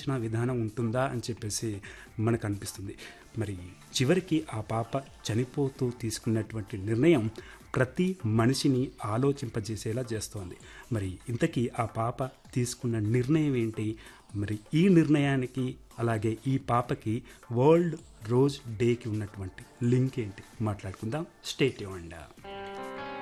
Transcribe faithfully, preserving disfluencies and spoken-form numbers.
ఆలోచన విధానం ఉంటుందా అని చెప్పేసి మనకు అనిపిస్తుంది. మరి చివరికి ఆ పాప చనిపోతూ తీసుకున్నటువంటి నిర్ణయం ప్రతి మనిషిని ఆలోచింపజేసేలా చేస్తోంది. మరి ఇంతకీ ఆ పాప తీసుకున్న నిర్ణయం ఏంటి? మరి ఈ నిర్ణయానికి అలాగే ఈ పాపకి వరల్డ్ రోజ్ డేకి ఉన్నటువంటి లింక్ ఏంటి? మాట్లాడుకుందాం. Stay tuned.